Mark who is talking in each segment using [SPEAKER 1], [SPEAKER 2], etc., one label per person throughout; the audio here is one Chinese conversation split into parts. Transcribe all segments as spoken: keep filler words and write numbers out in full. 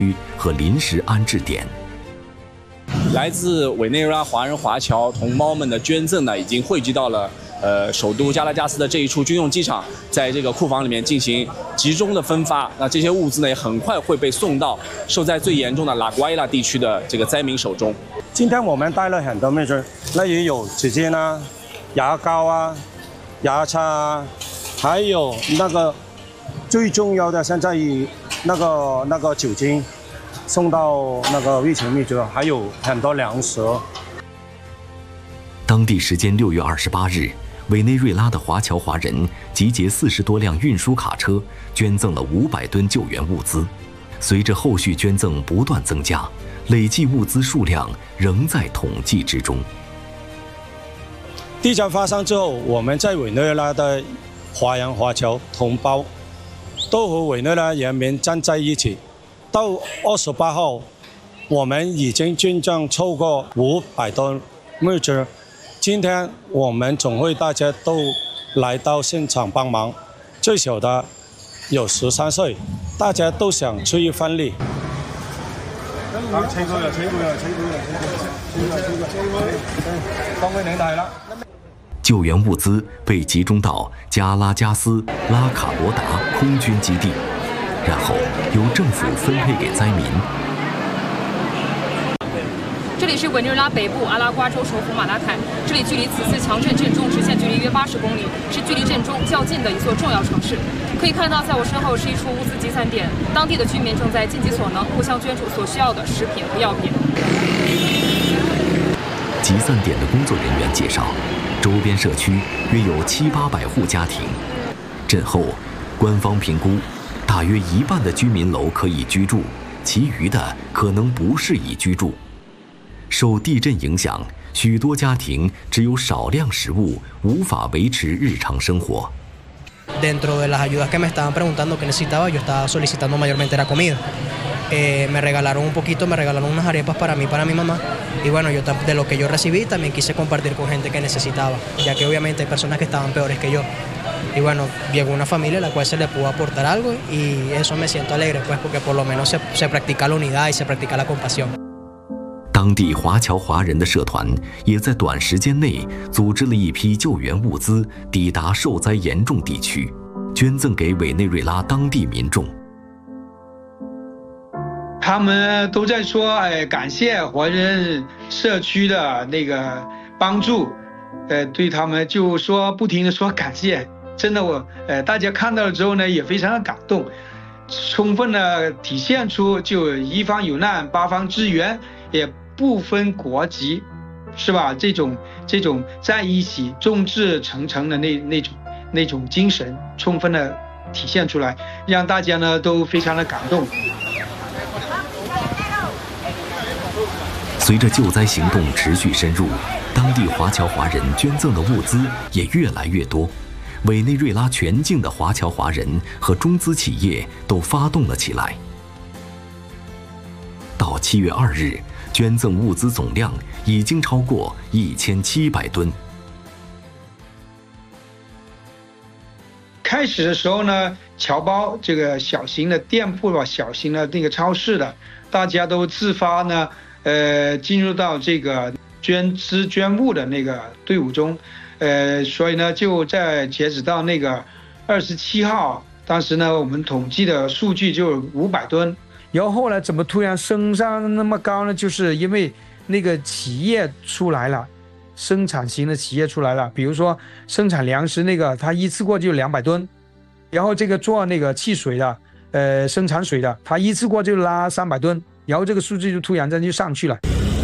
[SPEAKER 1] 区和临时安置点。
[SPEAKER 2] 来自委内瑞拉华人华侨同胞们的捐赠呢，已经汇集到了呃首都加拉加斯的这一处军用机场，在这个库房里面进行集中的分发。那这些物资呢，也很快会被送到受灾最严重的拉瓜伊拉地区的这个灾民手中。
[SPEAKER 3] 今天我们带了很多物资，例如有纸巾啊、牙膏啊、牙刷啊，还有那个最重要的，现在那个那个酒精。送到那个疫情灭绝，还有很多粮食。
[SPEAKER 1] 当地时间六月二十八日，委内瑞拉的华侨华人集结四十多辆运输卡车，捐赠了五百吨救援物资。随着后续捐赠不断增加，累计物资数量仍在统计之中。
[SPEAKER 3] 地震发生之后，我们在委内瑞拉的华人华侨同胞都和委内瑞拉人民站在一起。到二十八号，我们已经捐赠超过五百吨物资。今天我们总会大家都来到现场帮忙，最小的有十三岁，大家都想出一份力。請過啦，請過啦，請過啦，請過啦，請過啦，請過啦，當佢領大啦。
[SPEAKER 1] 救援物资被集中到加拉加斯拉卡罗达空军基地。然后由政府分配给灾民。
[SPEAKER 4] 这里是委内瑞拉北部阿拉瓜州首府马拉坎，这里距离此次强震震中直线距离约八十公里，是距离震中较近的一座重要城市。可以看到，在我身后是一处物资集散点，当地的居民正在尽己所能，互相捐助所需要的食品和药品。
[SPEAKER 1] 集散点的工作人员介绍，周边社区约有七八百户家庭。震后，官方评估。大约一半的居民楼可以居住，其余的可能不适宜居住。受地震影响，许多家庭只有少量食物，无法维持日常生活。
[SPEAKER 5] Dentro de las ayudas que me estaban preguntando que necesitaba, yo estaba solicitando mayormente la comida. Eh, me regalaron un poquito, me regalaron unas arepas para mí, para mi mamá. Y bueno, yo de lo que yo recibí también quise compartir con gente que necesitaba, ya que obviamente hay personas que estaban peores que yo. Y bueno, llegó una familia a la cual se le pudo aportar algo y eso me siento alegre, pues, porque por lo menos se, se practica la unidad y se practica la compasión.
[SPEAKER 1] 当地华侨华人的社团也在短时间内组织了一批救援物资，抵达受灾严重地区，捐赠给委内瑞拉当地民众。
[SPEAKER 6] 他们都在说，哎，感谢华人社区的那个帮助，呃，对他们就说不停的说感谢。真的我，呃，大家看到了之后呢，也非常的感动，充分的体现出就一方有难八方支援，也不分国籍，是吧？这种这种在一起众志成城的那那种那种精神，充分的体现出来，让大家呢都非常的感动。
[SPEAKER 1] 随着救灾行动持续深入，当地华侨华人捐赠的物资也越来越多。委内瑞拉全境的华侨华人和中资企业都发动了起来。到七月二日，捐赠物资总量已经超过一千七百吨。
[SPEAKER 6] 开始的时候呢，侨胞这个小型的店铺吧，小型的那个超市的，大家都自发呢，呃，进入到这个捐资捐物的那个队伍中。呃，所以呢，就在截止到那个二十七号，当时呢，我们统计的数据就五百吨。
[SPEAKER 7] 然后后来怎么突然升上那么高呢？就是因为那个企业出来了，生产型的企业出来了，比如说生产粮食那个，它一次过就两百吨，然后这个做那个汽水的，呃，生产水的，它一次过就拉三百吨，然后这个数据就突然间就上去了。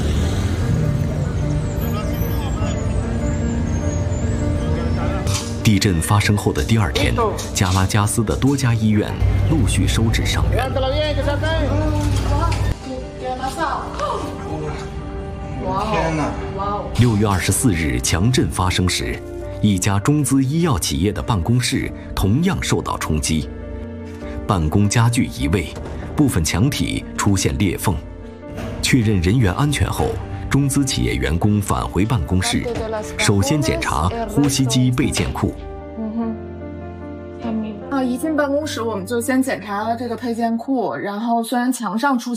[SPEAKER 1] 地震发生后的第二天，加拉加斯的多家医院陆续收治伤员。
[SPEAKER 6] 天哪！
[SPEAKER 1] 六月二十四日强震发生时，一家中资医药企业的办公室同样受到冲击，办公家具移位，部分墙体出现裂缝。确认人员安全后，中资企业员工返回办公室，首先检查呼吸机备件库。
[SPEAKER 8] 呃，一进办公室我们就先检查了这个配件库，然后虽然墙上出